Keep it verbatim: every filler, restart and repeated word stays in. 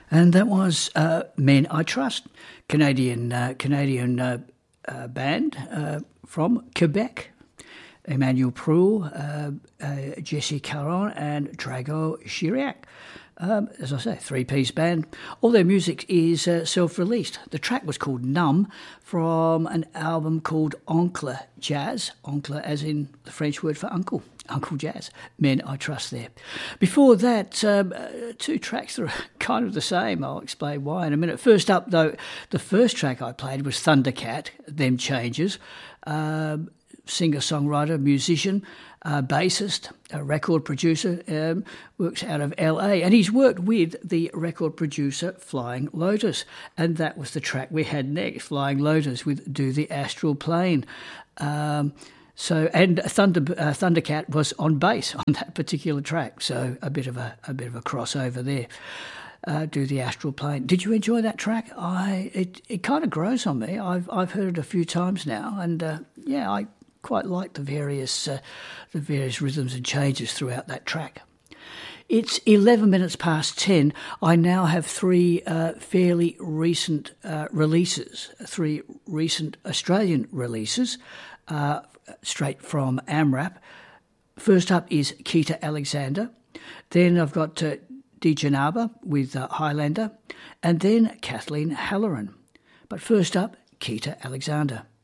And that was uh, Men I Trust, Canadian uh, Canadian uh, uh, band uh, from Quebec. Emmanuel Proulx, uh, uh, Jesse Caron and Drago Chirac. Um, as I say, three-piece band. All their music is uh, self-released. The track was called Numb from an album called Oncle Jazz. Oncle as in the French word for uncle. Uncle Jazz. Men I Trust there. Before that, um, uh, two tracks that are kind of the same. I'll explain why in a minute. First up, though, the first track I played was Thundercat, Them Changes. Um, singer-songwriter, musician, uh, bassist, a record producer, um, works out of L A, and he's worked with the record producer Flying Lotus, and that was the track we had next, Flying Lotus with Do the Astral Plane. Um, so, and Thunder uh, Thundercat was on bass on that particular track, so a bit of a a bit of a crossover there. Uh, Do the Astral Plane. Did you enjoy that track? I it it kind of grows on me. I've I've heard it a few times now, and uh, yeah, I quite like the various uh, the various rhythms and changes throughout that track. It's eleven minutes past ten. I now have three uh, fairly recent uh, releases, three recent Australian releases, uh, straight from AMRAP. First up is Keita Alexander. Then I've got uh, Di Janaba with uh, Highlander, and then Kathleen Halloran. But first up, Keita Alexander.